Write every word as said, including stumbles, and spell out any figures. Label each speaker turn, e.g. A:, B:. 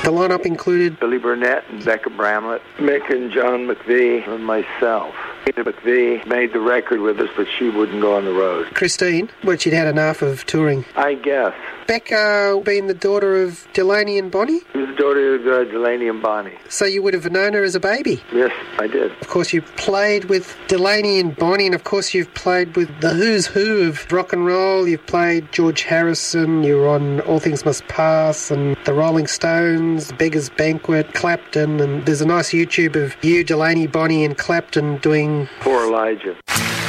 A: The lineup included
B: Billy Burnett and Becca Bramlett, Mick and John McVie, and myself. McVie made the record with us, but she wouldn't go on the road.
A: Christine, well, she'd had enough of touring.
B: I guess.
A: Becca being the daughter of Delaney and Bonnie?
B: She was the daughter of uh, Delaney and Bonnie.
A: So you would have known her as a baby?
B: Yes, I did.
A: Of course, you played with Delaney and Bonnie, and of course you've played with the who's who of rock and roll. You've played George Harrison, you were on All Things Must Pass, and the Rolling Stones, Beggar's Banquet, Clapton, and there's a nice YouTube of you, Delaney, Bonnie and Clapton doing...
B: Poor Elijah.